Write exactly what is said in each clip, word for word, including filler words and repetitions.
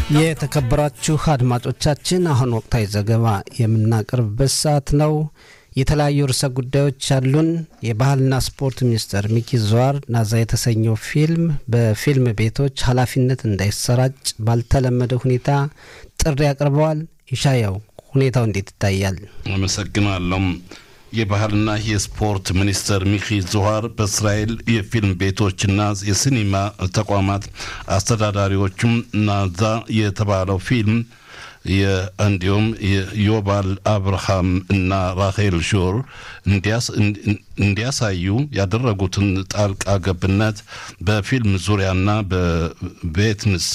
የተከበራችሁ አድማጮቻችን አሁን ወቅታዊ ዘገባ የምናቀርብበት ሰዓት ነው። የተለያዩ ርዕሰ ጉዳዮች አሉን። የባህልና ስፖርት ሚኒስትር ሚኪ ዙዋር ናዛ የተሰኘው ፊልም በፊልም ቤቶች ኃላፊነት እንዳይሰራጭ ባልተለመደ ሁኔታ ጥሪ አቅርበዋል። ይሻያው ሁኔታው እንዴት ይታያል? አመሰግናለሁ። የባህልና የስፖርት ሚኒስትር ሚኪ ዙዋር በእስራኤል የፊልም ቤቶችና የሲኒማ ተቋማት አስተዳዳሪዎችም ናዛ የተባለው ፊልም የእንዲሁም ዮባል አብርሃም እና ራሄል ሹር እንዲያስ እንዲያሳዩ ያደረጉትን ጣልቃ ገብነት በፊልም ዙሪያና በቬትንስ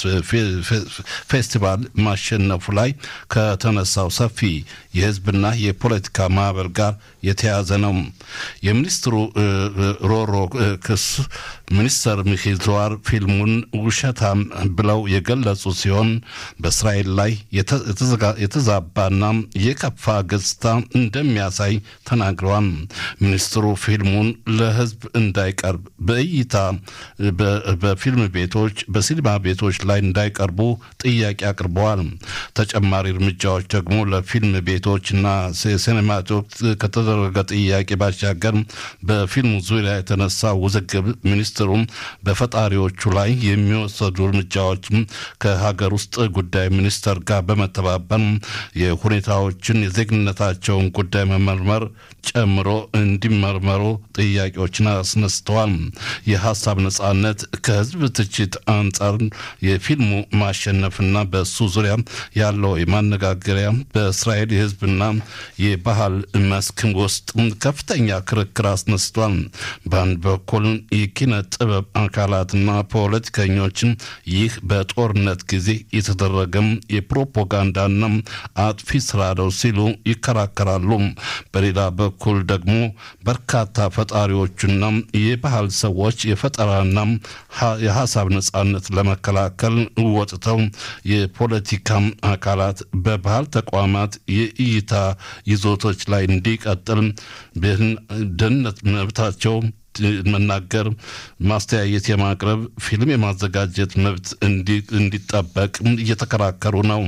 ፌስቲቫል ማሸነፉ ላይ ከተነሳው ሰፊ የህዝብና የፖለቲካ ማህበር ጋር የተያዘ ነው። የሚኒስትሩ ሮሮ ክስ ሚኒስትር ሚኪ ዙዋር ፊልሙን ውሸታም ብለው የገለጹ ሲሆን በእስራኤል ላይ የተዛባና የከፋ ገጽታ እንደሚያሳይ ተናግረዋል። ሚኒስትሩ ፊልሙን ለህዝብ እንዳይቀርብ በእይታ በፊልም ቤቶች በሲኒማ ቤቶች ላይ እንዳይቀርቡ ጥያቄ አቅርበዋል። ተጨማሪ እርምጃዎች ደግሞ ለፊልም ቤቶችና ሲኒማቶች ከተደረገ ጥያቄ ባሻገር በፊልሙ ዙሪያ የተነሳ ውዝግብ ሚኒስትሩም በፈጣሪዎቹ ላይ የሚወሰዱ እርምጃዎች ከሀገር ውስጥ ጉዳይ ሚኒስተር ጋር በመተባበር የሁኔታዎችን የዜግነታቸውን ጉዳይ መመርመር ጨምሮ እንዲመርመሩ ጥያቄዎችን አስነስተዋል። የሐሳብ ነጻነት ከህዝብ ትችት አንጻር የፊልሙ ማሸነፍና በሱ ዙሪያ ያለው የማነጋገሪያ በእስራኤል የህዝብና የባህል መስክ ውስጥ ከፍተኛ ክርክር አስነስቷል። በአንድ በኩል የኪነ ጥበብ አካላትና ፖለቲከኞችን ይህ በጦርነት ጊዜ የተደረገም የፕሮፓጋንዳና አጥፊ ስራ ነው ሲሉ ይከራከራሉ። በሌላ በኩል ደግሞ በርካታ ፈጣሪዎችና የባህል ሰዎች የፈጠራና የሐሳብ ነጻነት ለመከላከል ወጥተው የፖለቲካ አካላት በባህል ተቋማት የእይታ ይዞቶች ላይ እንዲቀጥል ደህንነት መብታቸው መናገር፣ ማስተያየት የማቅረብ ፊልም የማዘጋጀት መብት እንዲጠበቅ እየተከራከሩ ነው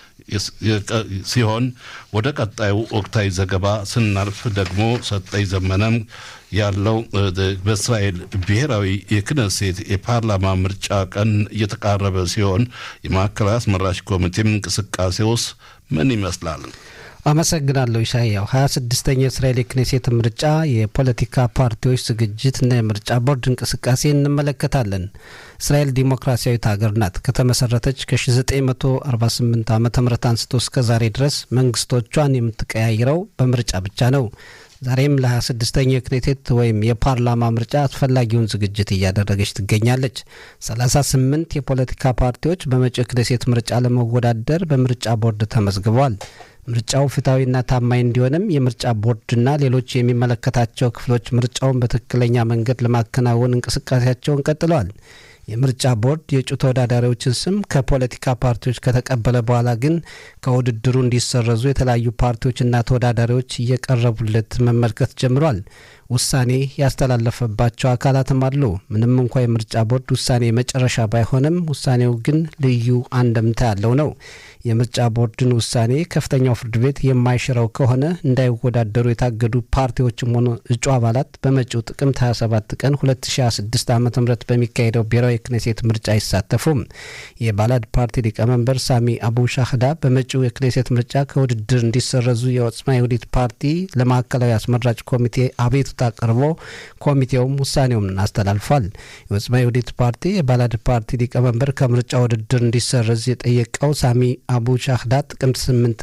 ሲሆን ወደ ቀጣዩ ወቅታዊ ዘገባ ስናልፍ ደግሞ ሰጠይ ዘመነም ያለው በእስራኤል ብሔራዊ የክነሴት የፓርላማ ምርጫ ቀን እየተቃረበ ሲሆን የማዕከላዊ አስመራጭ ኮሚቴም እንቅስቃሴውስ ምን ይመስላል? አመሰግናለሁ ኢሳያው። ሀያ ስድስተኛው የእስራኤል የክኔሴት ምርጫ የፖለቲካ ፓርቲዎች ዝግጅትና የምርጫ ቦርድ እንቅስቃሴ እንመለከታለን። እስራኤል ዲሞክራሲያዊት ሀገር ናት። ከተመሰረተች ከ1948 ዓመተ ምህረት አንስቶ እስከ ዛሬ ድረስ መንግስቶቿን የምትቀያይረው በምርጫ ብቻ ነው። ዛሬም ለ26ኛው የክኔሴት ወይም የፓርላማ ምርጫ አስፈላጊውን ዝግጅት እያደረገች ትገኛለች። ሰላሳ ስምንት የፖለቲካ ፓርቲዎች በመጪው የክኔሴት ምርጫ ለመወዳደር በምርጫ ቦርድ ተመዝግበዋል። ምርጫው ፍትሃዊና ታማኝ እንዲሆንም የምርጫ ቦርድና ሌሎች የሚመለከታቸው ክፍሎች ምርጫውን በትክክለኛ መንገድ ለማከናወን እንቅስቃሴያቸውን ቀጥለዋል። የምርጫ ቦርድ የእጩ ተወዳዳሪዎችን ስም ከፖለቲካ ፓርቲዎች ከተቀበለ በኋላ ግን ከውድድሩ እንዲሰረዙ የተለያዩ ፓርቲዎችና ተወዳዳሪዎች እየቀረቡለት መመልከት ጀምሯል። ውሳኔ ያስተላለፈባቸው አካላትም አሉ። ምንም እንኳን የምርጫ ቦርድ ውሳኔ መጨረሻ ባይሆንም ውሳኔው ግን ልዩ አንድምታ ያለው ነው። የምርጫ ቦርድን ውሳኔ ከፍተኛው ፍርድ ቤት የማይሽረው ከሆነ እንዳይወዳደሩ የታገዱ ፓርቲዎችም ሆኑ እጩ አባላት በመጪው ጥቅምት ሃያ ሰባት ቀን ሁለት ሺህ ሃያ ስድስት ዓ.ም በሚካሄደው ብሔራዊ የክኔሴት ምርጫ አይሳተፉም። የባላድ ፓርቲ ሊቀመንበር ሳሚ አቡ ሻህዳ በመጪው የክኔሴት ምርጫ ከውድድር እንዲሰረዙ የኦጽማ ይሁዲት ፓርቲ ለማዕከላዊ አስመራጭ ኮሚቴ አቤቱታ አቅርቦ ኮሚቴውም ውሳኔውን አስተላልፏል። የኦጽማ ይሁዲት ፓርቲ የባላድ ፓርቲ ሊቀመንበር ከምርጫ ውድድር እንዲሰረዝ የጠየቀው ሳሚ አቡ ሻህዳ ጥቅምት ስምንት